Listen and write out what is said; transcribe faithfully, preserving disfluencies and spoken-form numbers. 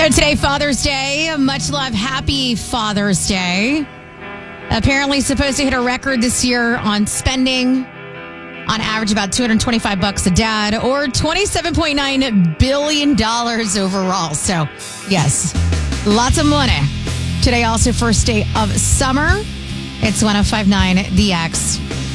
So today, Father's Day. Much love. Happy Father's Day. Apparently supposed to hit a record this year on spending. On average, about two hundred twenty-five bucks a dad, or twenty-seven point nine billion dollars overall. So, yes, lots of money. Today, also first day of summer. It's one oh five point nine The X.